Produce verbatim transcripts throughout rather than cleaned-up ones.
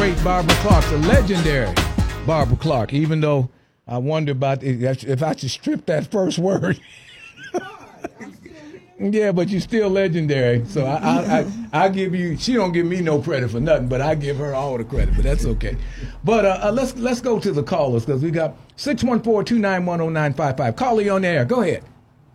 great Barbara Clark, the legendary Barbara Clark, even though I wonder about if I should strip that first word. Yeah, but you're still legendary. So I, I, I, I give you. She don't give me no credit for nothing, but I give her all the credit. But that's okay. But uh, uh, let's let's go to the callers because we got six one four, two nine one, oh nine five five. Caller, on the air. Go ahead.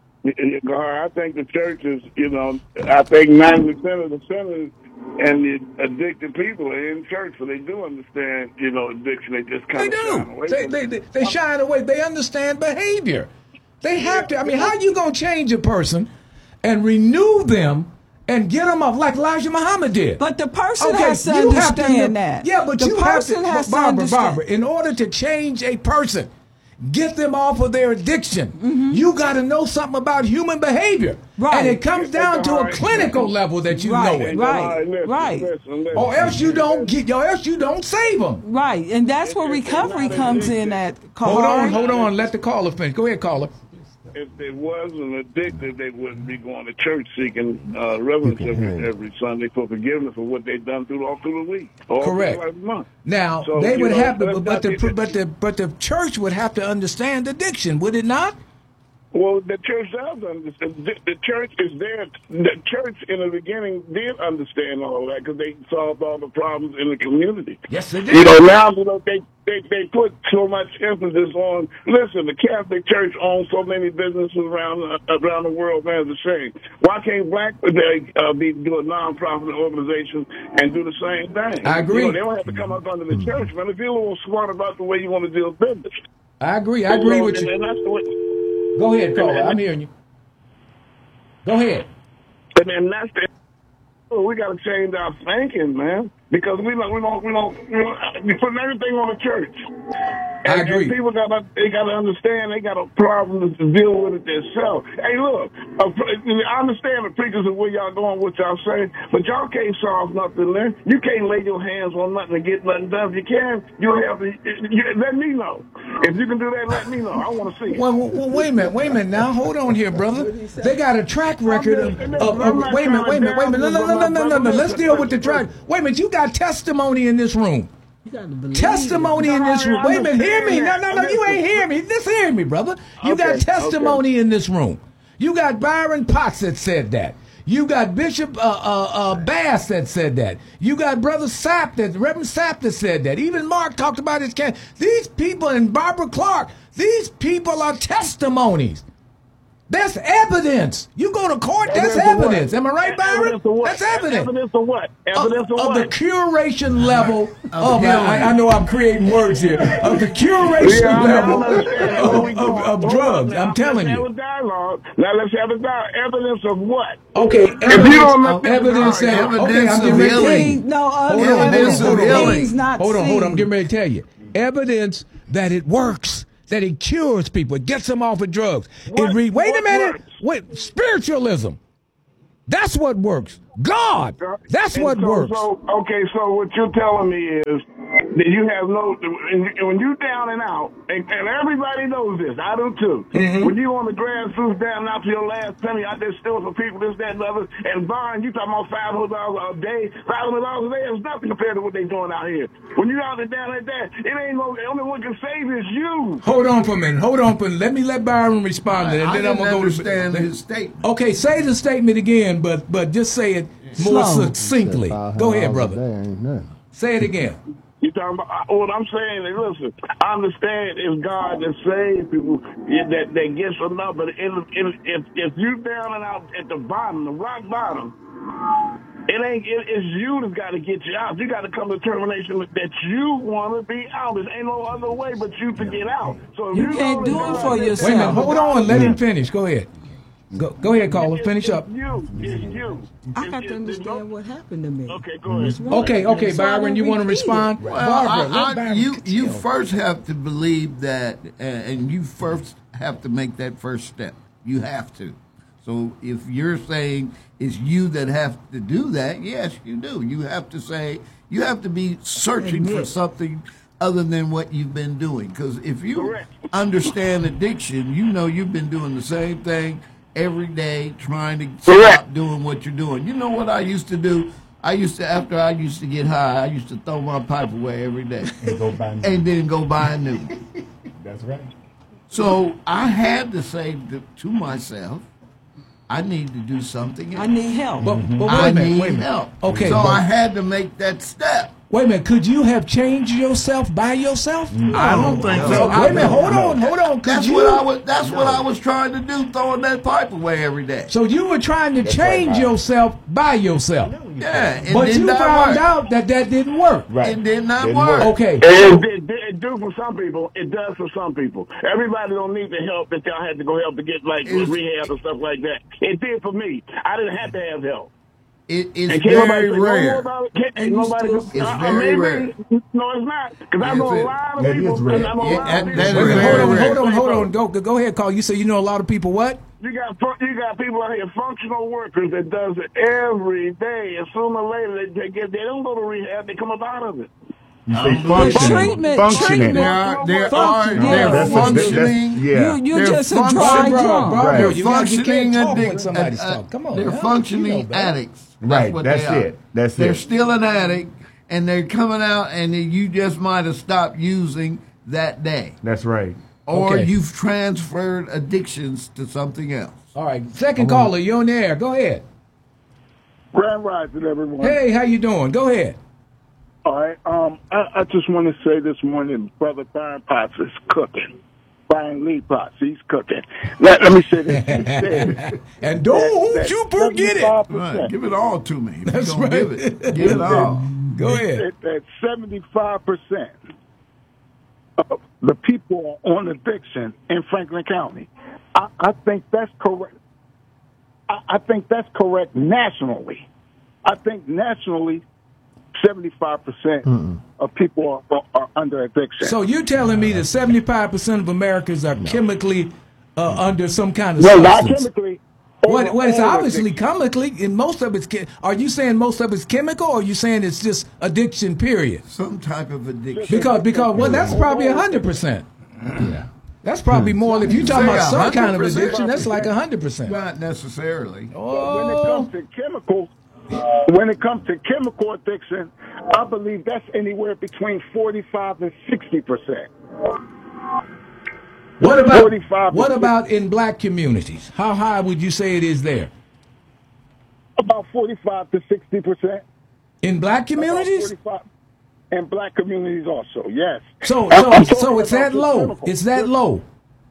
I think the church is, you know, I think ninety percent of the sinners and the addicted people are in church, so they do understand, you know, addiction. They just kind they of do. shine away. They, they, they, they shine away. They understand behavior. They have to. I mean, how are you going to change a person and renew them and get them off like Elijah Muhammad did? But the person okay, has to you have understand to, that. Yeah, but the you person have to, has Barbara, to understand. Barbara, in order to change a person, get them off of their addiction, mm-hmm. you got to know something about human behavior. Right. And it comes down to a clinical level that you right, know it. Right, right, right. Or else you don't get, or else you don't save them. Right, and that's where recovery comes in at. Hold on, hold on. Let the caller finish. Go ahead, caller. If they wasn't addicted, they wouldn't be going to church seeking uh, reverence every, every Sunday for forgiveness for what they've done through all through the week. All Correct. Through the month. Now so, they would know, have to, but the but the but the church would have to understand addiction, would it not? Well, the church does understand. The, the church is there. The church in the beginning did understand all that because they solved all the problems in the community. Yes, they did. You know, now you know they, they they put so much emphasis on. Listen, the Catholic Church owns so many businesses around uh, around the world. Man, it's a shame. Why can't Black they uh, be do a nonprofit organization and do the same thing? I agree. You know, they don't have to come up under the church, man. If you're a little smart about the way you want to deal with business. I agree. I agree you know, with and, you. And that's the way, Go ahead, caller. I'm hearing you. Go ahead. And then that's the, we got to change our thinking, man, because we don't, we don't, we don't, we don't we put everything on the church. And, I agree. And people got to, they got to understand they got a problem to deal with it themselves. Hey, look, uh, I understand the preachers and where y'all going, what y'all saying, but y'all can't solve nothing there. You can't lay your hands on nothing and get nothing done. If you can, you'll have to, you, let me know. If you can do that, let me know. I want to see it. Well, well, wait a minute, wait a minute now. Hold on here, brother. They got a track record of, of, of wait a minute, wait a minute, wait a minute. No, no, no, no, no, no, no. Let's deal with the track. Wait a minute, you got testimony in this room. Testimony in this room. Wait a minute, hear me. No, no, no, you ain't hear me. Just hear me, brother. You Okay, got testimony okay. in this room. You got Byron Potts that said that. You got Bishop uh, uh, uh, Bass that said that. You got Brother Sapp, that Reverend Sapp that said that. Even Mark talked about his can. These people, and Barbara Clark, these people are testimonies. That's evidence. You go to court, that's evidence. Am I right, Byron? That's evidence. Evidence of what? Evidence of, of, what? of the curation level of, I, I know I'm creating words here, of the curation yeah, level of, of, of, of drugs. I'm telling let's you. Have a dialogue. Now let's have a dialogue. Evidence of what? Okay, evidence, if you don't of evidence, that, evidence okay, I'm getting ready to tell you. No, uh, hold on, evidence hold on, of hold on. healing. Not Hold on, hold on. I'm seen. getting ready to tell you. Evidence that it works. That it cures people, it gets them off of drugs. What, it re- wait what a minute, works? wait, spiritualism. That's what works. God, that's and what so, works. So, okay, so what you're telling me is that you have no, when you down and out, and, and everybody knows this, I do too. Mm-hmm. When you on the grassroots down and out to your last penny, out there still for people, this, that, and other, and buying, you talking about five hundred dollars a day, five hundred dollars a day is nothing compared to what they doing out here. When you out there down like that, it ain't no, the only one can save is you. Hold on for a minute, hold on for a minute. Let me let Byron respond to that, and I then I'm didn't going to go to understand his statement. Okay, say the statement again, but but just say it more Slow. succinctly. Go ahead, brother. Say it again. You talking about what I'm saying is, listen, I understand it's God that saves people, that that gets enough, but if if if you down and out at the bottom, the rock bottom, it ain't it, it's you that's got to get you out. You got to come to determination that you want to be out. There ain't no other way but you to get out. So if You you can't do it for yourself. Wait a minute, hold on, let him finish. Go ahead. Go, go ahead, caller. It's, Finish it's up. You, it's you. I It's, got to it's, understand what happened to me. Okay, go ahead. Okay, okay, Byron, you want to respond? Well, Barbara, let I, I, Byron you continue. you first have to believe that, uh, and you first have to make that first step. You have to. So if you're saying it's you that have to do that, yes, you do. You have to say, you have to be searching for something other than what you've been doing. Because if you Correct. understand addiction, you know you've been doing the same thing every day, trying to Correct. stop doing what you're doing. You know what I used to do? I used to, after I used to get high, I used to throw my pipe away every day. And go buy new. And then go buy a new one. That's right. So I had to say to, to myself, I need to do something else. I need help. But, but wait I a minute, need wait a minute. help. Okay, So but- I had to make that step. Wait a minute, could you have changed yourself by yourself? I don't think so. Wait a minute, hold on, hold on. Could That's you? what I was. That's what I was trying to do, throwing that pipe away every day. So you were trying to That's change right, Bob. yourself by yourself, Yeah, it but did you not found work. out that that didn't work. Right. It did not Didn't work. Okay. It, it, it, it do for some people. It does for some people. Everybody don't need the help that y'all had to go help to get like It's- rehab and stuff like that. It did for me. I didn't have to have help. It, it's And can't nobody very say no more rare. about it? Can't, And you nobody still- go- It's uh, very maybe, rare. No, it's not. Because I Yes, know it- a lot of that people. is rare. and I know a Yeah, lot that- of people. that is Wait a minute, very hold on, rare. hold on, hold on. Go, go ahead, Carl. You say you know a lot of people. What? You got fu- you got people out here, functional workers that does it every day, and sooner or later they, they get they don't go to rehab, they come up out of it. You say But functioning. treatment- functioning. treatment- There are, there Function- are, yeah. they're That's a- that's- functioning. yeah. You, you're They're just a functioning- dry Bro, drunk. bro, Right. you, got, you functioning can't talk when addic- somebody's uh, talking. Come on, They're man. functioning You know better. addicts. That's Right, what that's they are. it. That's they're it. still an addict, and they're coming out, and you just might have stopped using that day, That's right. or Okay. you've transferred addictions to something else. All right, second caller, you're on the air. Go ahead. Grand rising, everyone. Hey, how you doing? Go ahead. All right. Um, I, I just want to say this morning, Brother Byron Potts is cooking. Brian Lee Potts, he's cooking. Let, let me say this. He said And don't that- that you forget it. seventy-five Right, percent give it all to me. If That's you're gonna right. give it, give it all. Go ahead. that, that seventy-five percent of the people on addiction in Franklin County. I, I think that's correct. I, I think that's correct nationally. I think nationally, seventy-five percent of people are, are under addiction. So you're telling me that seventy-five percent of Americans are chemically uh, under some kind of well, not substance? chemically. What, what it's overall obviously addiction. chemically, and most of it's. Che- are you saying most of it's chemical, or are you saying it's just addiction? Period. Some type of addiction. Because because well, that's probably a hundred percent. Yeah. That's probably more. If you're talking Say about some kind of one hundred percent. addiction, that's like a hundred percent. Not necessarily. But when it Oh, comes to chemicals, when it comes to chemical addiction, I believe that's anywhere between forty-five and sixty percent. what about forty-five what to about in black communities? How high would you say it is there? About forty-five to sixty percent. In black communities? And black communities also, yes. So I'm- so I'm so talking it's about that the low. chemicals. It's that low.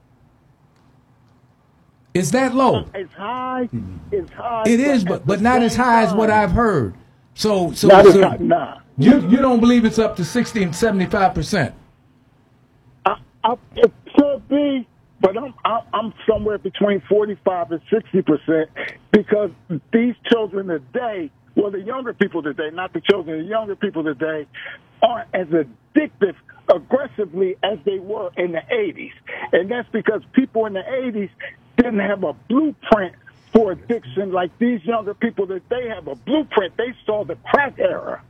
It's that low. It's high. It's high. It is, at but the but not as same high as what time, I've heard. So so, Not as so high, nah. you you don't believe it's up to sixty and seventy-five percent. I, I, it could be, but I'm I, I'm somewhere between forty-five and sixty percent because these children today, well, the younger people today, not the children, the younger people today, aren't as addictive aggressively as they were in the eighties, and that's because people in the eighties didn't have a blueprint for addiction like these younger people that they have a blueprint. They saw the crack era.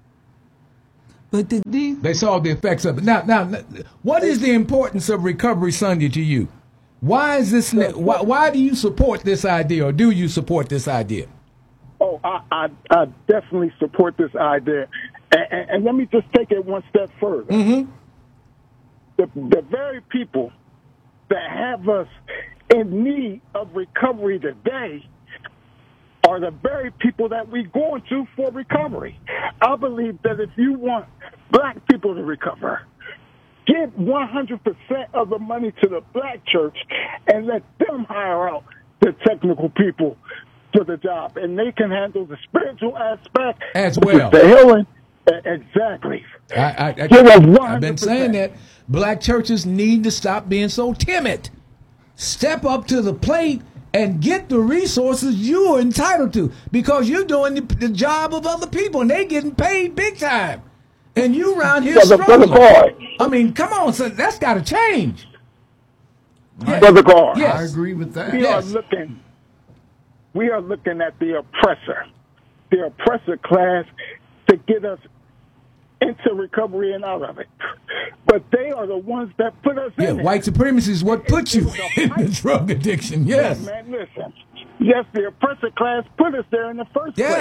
But the, these, They saw the effects of it. Now now, what is the importance of Recovery Sunday to you? Why is this? Why, why do you support this idea, or do you support this idea? Oh, I, I, I definitely support this idea. And, and, and let me just take it one step further. Mm-hmm. The, the very people that have us in need of recovery today are the very people that we're going to for recovery. I believe that if you want black people to recover, give one hundred percent of the money to the black church and let them hire out the technical people for the job, and they can handle the spiritual aspect As which is well. the healing. E- Exactly. I, I, I, Give us one I've hundred been percent. saying that black churches need to stop being so timid. Step up to the plate and get the resources you are entitled to, because you're doing the, the job of other people and they getting paid big time, and you around here Brother, Brother struggling. Carr, I mean, come on, son, that's got to change. Brother Carr, Yes. I agree with that. we Yes. are looking. We are looking at the oppressor, the oppressor class, to get us into recovery and out of it. But they are the ones that put us Yeah, in it. white supremacy is what put you in the drug addiction. Yes. Man, listen. Yes, the oppressor class put us there in the first Yes. place.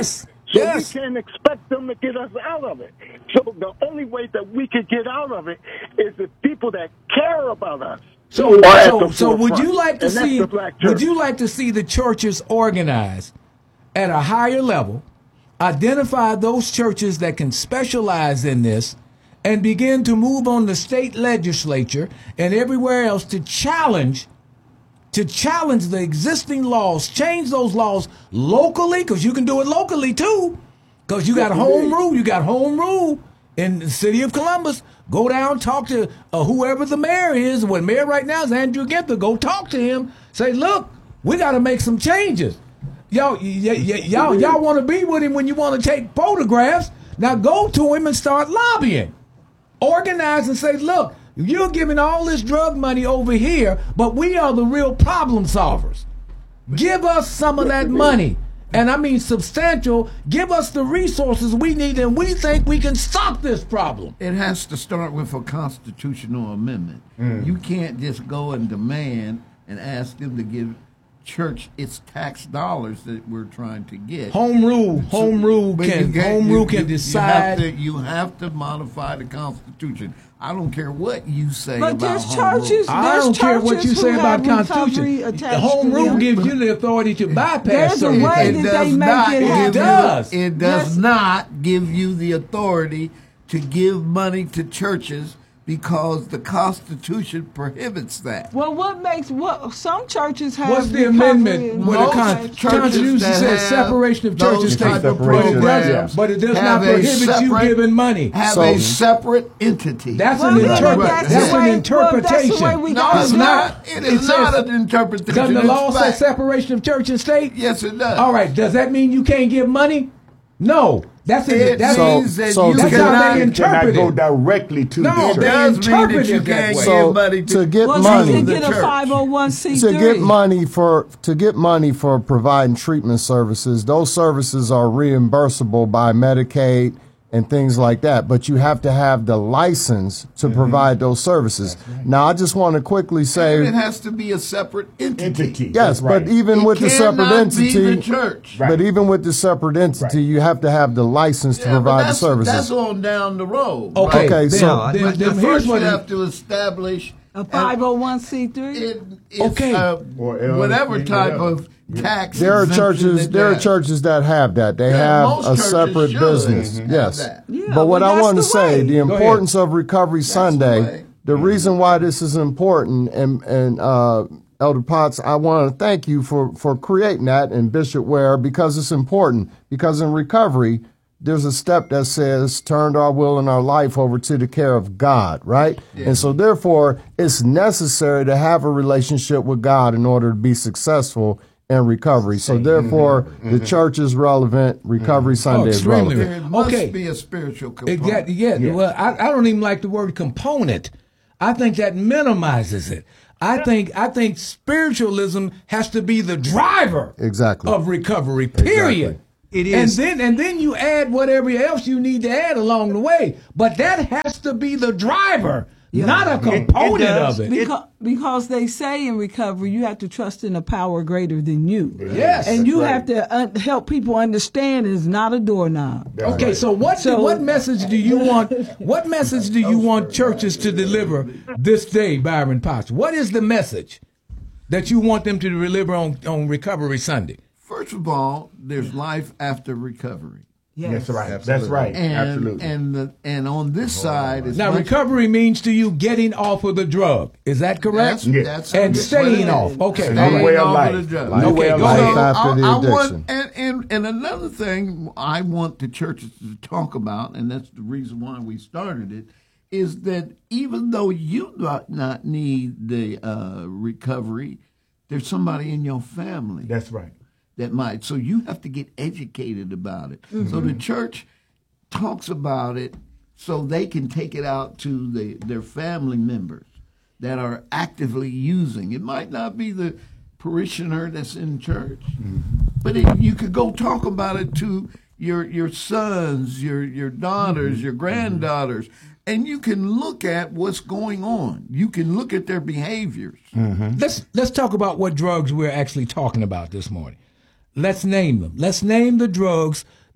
So Yes. we can't expect them to get us out of it. So the only way that we could get out of it is the people that care about us. So, who are at so, the so would forefront. you like to And that's see? the black church. Would you like to see the churches organized at a higher level, identify those churches that can specialize in this, and begin to move on the state legislature and everywhere else to challenge, to challenge the existing laws, change those laws locally, because you can do it locally too, because you got home rule, you got home rule in the city of Columbus. Go down, talk to uh, whoever the mayor is. What mayor right now is Andrew Ginther. Go talk to him. Say, look, we got to make some changes. Y'all, y- y- y- y'all, y'all want to be with him when you want to take photographs. Now go to him and start lobbying. Organize and say, look, you're giving all this drug money over here, but we are the real problem solvers. Give us some of that money. And I mean substantial. Give us the resources we need, and we think we can stop this problem. It has to start with a constitutional amendment. You can't just go and demand and ask them to give church its tax dollars that we're trying to get. Home rule, home rule But can, you can't- home you- rule can you- decide. You have, to, you have to modify the Constitution. I don't care what you say But about there's home rule. churches. I There's don't care what you churches say who about have Constitution. recovery The attached home to rule them. gives you the authority to bypass There's a certain way things. It that does they make not it give happen. you- It does. It does Yes. not give you the authority to give money to churches because the Constitution prohibits that. Well, what makes what some churches have? What's the recovery amendment and- where the Most con- churches Constitution that says have separation of church and those state, type of but it does, programs but it does not have a prohibit you separate- giving money. Have So- a separate entity. That's Well, an yeah, interpret. but That's, that's the an way- interpretation. well, that's the way we no, gotta it's do not. it. It It is not says- an interpretation. Doesn't the It's law say fact. separation of church and state? Yes, it does. All right. Does that mean you can't give money? No. That's It a, that's means So- that so you to that's get- how cannot, they You cannot interpret go it. directly to No, the it church. they does mean interpret that you it that can't way. So give money to, to get Well, money, you can the get a church. five oh one c to three. get money for to get money for providing treatment services, those services are reimbursable by Medicaid and things like that, but you have to have the license to provide those services. Now, I just want to quickly it say, has to be a separate entity. Entity. yes, That's right. but even It with the separate cannot be the entity, church. Right. but even with the separate entity, Right. you have to have the license to Yeah, but provide the that's, services. That's on down the road. Okay. right? Okay, then, so- then, But then the here's first you what have to establish a five oh one c three. it, it's, Okay. uh, Or L L C, whatever type whatever. of tax. There are exemption churches. that There are they- churches that have that. They Yeah, have most a churches separate should business. have Yes. that. Yeah, but what well, I that's want to the say, way. the Go importance of Recovery Sunday, way. the reason why this is important, and and uh, Elder Potts, I want to thank you for for creating that, and Bishop Ware, because it's important. Because in recovery, there's a step that says, turned our will and our life over to the care of God, right? And so therefore, it's necessary to have a relationship with God in order to be successful in recovery. So therefore, the church is relevant, Recovery Sunday is extremely relevant. There must Okay. be a spiritual component. Exactly. Yeah. Well, I, I don't even like the word component. I think that minimizes it. I think I think spiritualism has to be the driver Exactly. of recovery. Period. It And is. then and then you add whatever else you need to add along the way. But that has to be the driver, not a component does. of it. Because, because they say in recovery, you have to trust in a power greater than you. Yes. And you That's have to un- help people understand it's not a doorknob. That's Okay, right. so what So- what message do you want? What message do you want churches to deliver this day, Byron Potts? What is the message that you want them to deliver on, on Recovery Sunday? First of all, there's life after recovery. That's right. That's right. And, Absolutely. And the, and on this side, it's Now, much- recovery means to you getting off of the drug. Is that correct? That's, Yeah. that's And that's staying what it off. is. Okay. Staying Another way of off life. the drug. Life Okay, way of go life. ahead. after the I, I addiction. want, and, and, and another thing I want the churches to talk about, and that's the reason why we started it, is that even though you not, not need the uh, recovery, there's somebody in your family That's right. that might. So you have to get educated about it. Mm-hmm. So the church talks about it so they can take it out to the, their family members that are actively using. It might not be the parishioner that's in church, Mm-hmm. but it, you could go talk about it to your your sons, your your daughters, Mm-hmm. your granddaughters, and you can look at what's going on. You can look at their behaviors. Let's let's talk about what drugs we're actually talking about this morning. Let's name them. Let's name the drugs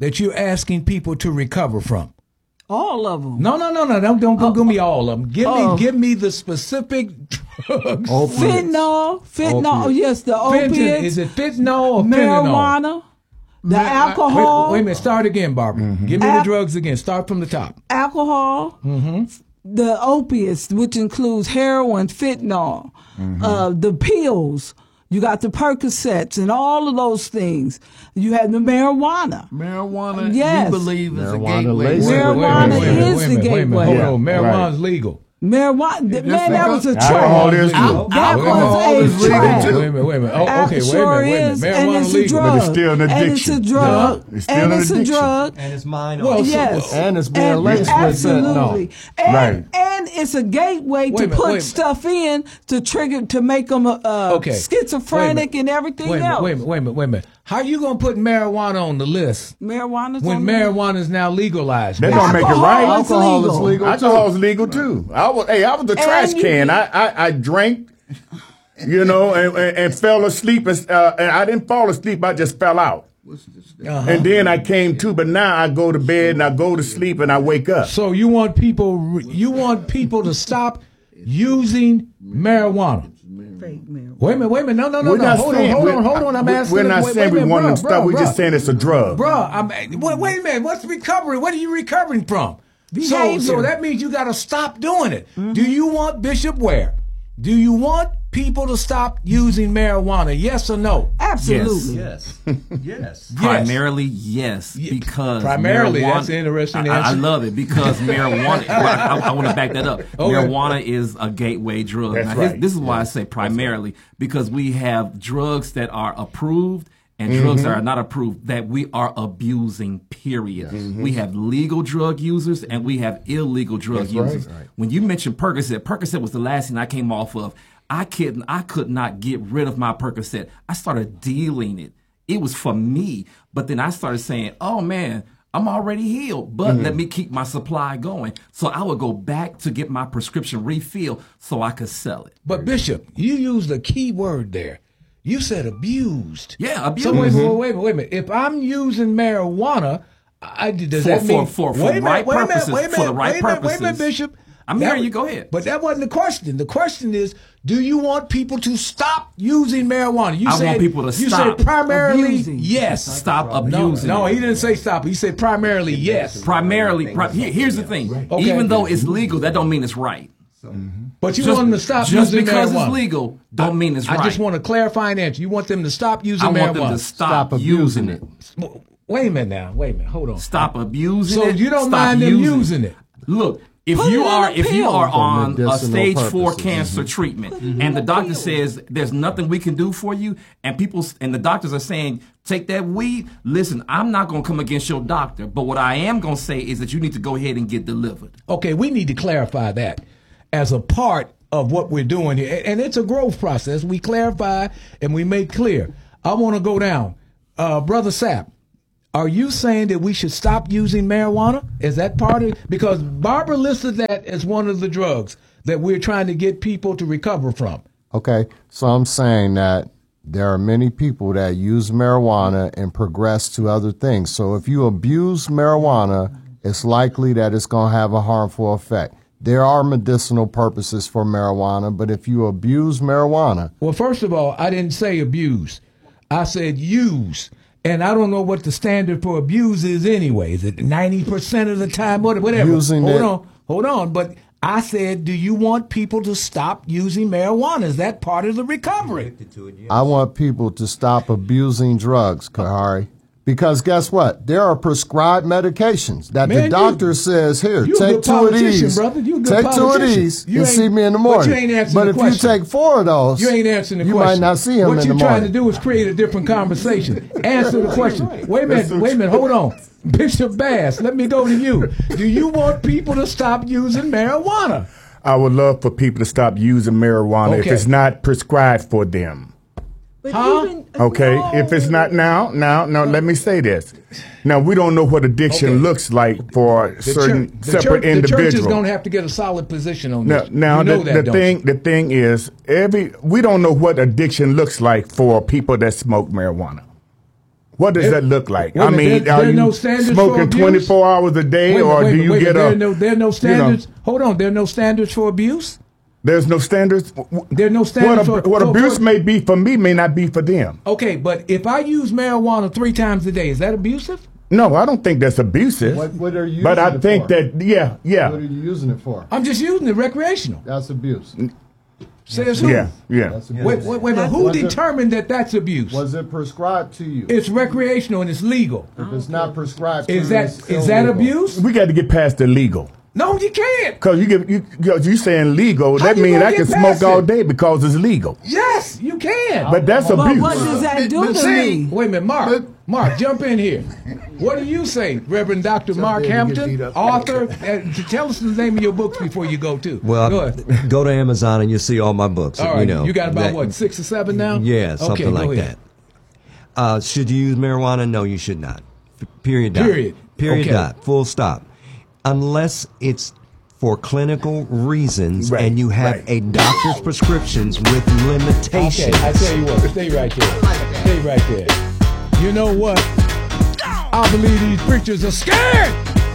that you're asking people to recover from? All of them. No, no, no, no. Don't don't, don't give me all of them. Give Oh. me give me the specific drugs. Fentanyl, fentanyl. Opiates. Yes, the Fenton- opiates. Is it fentanyl or fentanyl? marijuana, the Wait, alcohol, wait a minute. Start again, Barbara. Give me the Al- drugs again. Start from the top. alcohol, Mm-hmm. the opiates, which includes heroin, fentanyl, Mm-hmm. uh, the pills. You got the Percocets and all of those things. You had the marijuana. Marijuana, Yes. you believe is a Marijuana gateway. laces. Wait a minute, Marijuana wait a minute, is wait a the minute, wait a minute. gateway. Hold Yeah, on. Marijuana's legal. Marijuana, Just man, that was a because alcohol trap. is legal. That Alcohol was is a legal, trap. too. Wait a minute, wait a minute. Oh, Al- okay, wait a sure minute, wait a minute. is, and Marijuana it's a legal. drug. But it's still an And it's a addiction. drug. It's still and an it's addiction. a drug. And it's mine Well, also. so- Yes, And it's being And- laced with absolutely. fentanyl. And, Right. and it's a gateway Wait a to minute, put wait a minute. stuff in to trigger to make them uh, Okay. schizophrenic Wait a and minute. everything wait a minute, else. Wait a minute, wait a minute, wait a minute. How you gonna put marijuana on the list Marijuana's when on the- marijuana is now legalized? That man? don't make it Alcohol right. is Alcohol is legal. legal. Alcohol's legal too. I was, hey, I was a trash you- can. I, I, I drank, you know, and, and, and fell asleep. And, uh, and I didn't fall asleep. I just fell out. Uh-huh. And then I came to. But now I go to bed and I go to sleep and I wake up. So you want people you want people to stop using marijuana? Fake marijuana. Wait a minute, wait a minute. No, no, no, We're no. not Hold saying, on, hold we're- on, hold on. I'm we- asking. We're not wait, saying wait we a minute, want bruh, them to stop. bruh, We're just bruh. saying it's a drug. Bruh, I'm, wait, wait a minute. What's recovery? What are you recovering from? So, Behavior. so that means you got to stop doing it. Do you want Bishop Ware? Do you want people to stop using marijuana? Yes or no? Absolutely. Yes. Yes. Primarily, yes, Yeah, because primarily, marijuana- that's an interesting I, I answer. love it because marijuana. I, I want to back that up. Okay. Marijuana is a gateway drug. That's Now, this, right. this is why I say primarily because we have drugs that are approved and drugs that are not approved that we are abusing. Period. We have legal drug users and we have illegal drug That's right. users. When you mentioned Percocet, Percocet was the last thing I came off of. I couldn't. I could not get rid of my Percocet. I started dealing it. It was for me. But then I started saying, oh, man, I'm already healed, but let me keep my supply going. So I would go back to get my prescription refilled so I could sell it. But Bishop, you used a key word there. You said abused. Yeah, abused. So wait, wait, wait, wait a minute. If I'm using marijuana, I, does For- that for- mean for- for wait a minute, right wait a minute, purposes, wait a for the minute, right wait a minute, Wait a minute, purposes. Bishop. I'm That hearing was- you. Go ahead. But that wasn't the question. The question is, do you want people to stop using marijuana? You I said, want people to you stop said primarily abusing. yes. Stop No, abusing. no, it. he didn't say stop. He said primarily yes. Primarily, pri- here- here's the thing. Okay. Even though it's legal, that don't mean it's right. But you Just, want them to stop just using because marijuana. it's legal, don't mean it's I right. just want a clarifying answer. You want them to stop using I marijuana. want them to stop, Stop using abusing it. Wait a minute now. Wait a minute. Hold on. Stop abusing So it. you don't Stop mind them using using it? Look, if Put it you in are a if you pill. are For on a medicinal stage four purposes. cancer treatment Put it in and the a doctor pill. says there's nothing we can do for you, and people and the doctors are saying take that weed. Listen, I'm not going to come against your doctor, but what I am going to say is that you need to go ahead and get delivered. Okay, we need to clarify that as a part of what we're doing here. And it's a growth process. We clarify and we make clear. I want to go down. Uh, Brother Sapp, are you saying that we should stop using marijuana? Is that part of it? Because Barbara listed that as one of the drugs that we're trying to get people to recover from. Okay, so I'm saying that there are many people that use marijuana and progress to other things. So if you abuse marijuana, it's likely that it's going to have a harmful effect. There are medicinal purposes for marijuana, but if you abuse marijuana, Well, first of all, I didn't say abuse. I said use. And I don't know what the standard for abuse is anyway. Is it ninety percent of the time? What- Whatever. Using hold it- on. Hold on. But I said, do you want people to stop using marijuana? Is that part of the recovery? I want people to stop abusing drugs, Kahari. Because guess what? There are prescribed medications that Man, the you- doctor says, here, you a take good two of politician, these. brother. You a good Take two of politician. these You and ain't- see me in the but morning. you ain't answering But the if question. you take four of those, You ain't answering the you question. might not see him what in you're the trying morning. to do is create a different conversation. Answer the question. Wait a minute. Wait a minute. Hold on. Bishop Bass, let me go to you. Do you want people to stop using marijuana? I would love for people to stop using marijuana if Okay. it's not prescribed for them. But Huh? even, Okay, no. if it's not now, now, now, let me say this. Now, we don't know what addiction Okay. looks like for The certain church, the separate church, the individuals. church is going to have to get a solid position on Now, this. now you know the, that, the don't thing, you? the thing is, every we don't know what addiction looks like for people that smoke marijuana. What does There- that look like? Wait a I minute, mean, there- are there are you no standards for smoking abuse? twenty-four hours a day, Wait a minute, or wait a do minute, you wait a get minute. There a? are no, there are no you know, standards. Hold on, there are no standards for abuse. there's no standards. There are no What, standards ab- for what for- abuse for- may be for me may not be for them. Okay, but if I use marijuana three times a day, is that abusive? No, I don't think that's abusive. What, what are you but using I it think for? that yeah, yeah, What are you using it for? I'm just using it recreational. That's abuse. Says who? yeah, yeah. That's abuse. Wait, wait, wait a minute. Who Was it- determined that that's abuse? Was it prescribed to you? It's recreational and it's legal. If it's not prescribed to Is you, that it's is that illegal. abuse? We got to get past the legal. No, you can't. Cause you get you cause you saying legal, How that you means gonna I can get smoke past all it? day because it's legal. Yes, you can. But that's But abuse. what does that do But to see- me? Wait a minute, Mark. Mark, jump in here. What do you say, Reverend Doctor Mark in and get beat Hampton, up. author? Uh, to tell us the name of your books before you go too. Well, go ahead. go to Amazon and you'll see all my books. All right, you know, got about that- what, six or seven now? Yeah, something okay, go like ahead. that. Uh, should you use marijuana? No, you should not. P- period. Dot. Period. Period. Okay. Dot. Full stop. Unless it's for clinical reasons Right, and you have right. a doctor's prescriptions with limitations. Okay, I tell you what, stay right there. Stay right there. You know what? I believe these preachers are scared.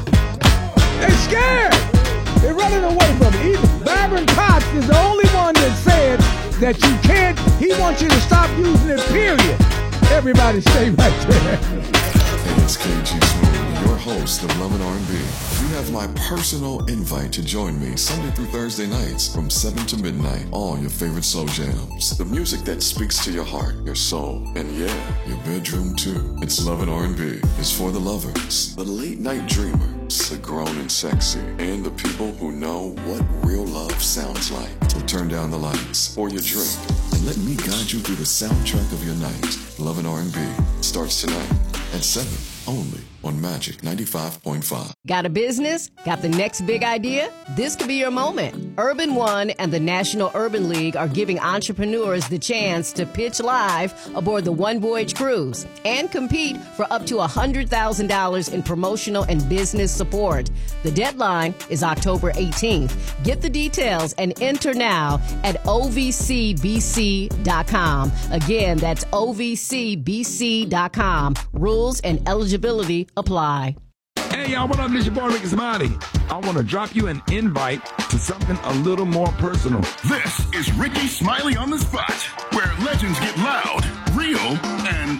They're scared. They're running away from it. Even Byron Potts is the only one that said that you can't, he wants you to stop using it, period. Everybody stay right there. Hey, it's K G Smooth, your host of Love and R and B. You have my personal invite to join me Sunday through Thursday nights from seven to midnight. All your favorite soul jams. The music that speaks to your heart, your soul, and yeah, your bedroom too. It's Love and R and B. It's for the lovers, the late night dreamers, the grown and sexy, and the people who know what real love sounds like. So turn down the lights, pour your drink, and let me guide you through the soundtrack of your night. Love and R and B starts tonight at seven, only on Magic ninety-five point five. Got a business? Got the next big idea? This could be your moment. Urban One and the National Urban League are giving entrepreneurs the chance to pitch live aboard the One Voyage Cruise and compete for up to one hundred thousand dollars in promotional and business support. The deadline is October eighteenth. Get the details and enter now at O V C B C dot com. Again, that's O V C B C dot com. Rules and eligibility apply. Hey y'all, what up? This your boy Ricky Smiley. I want to drop you an invite to something a little more personal. This is Ricky Smiley on the Spot, where legends get loud, real, and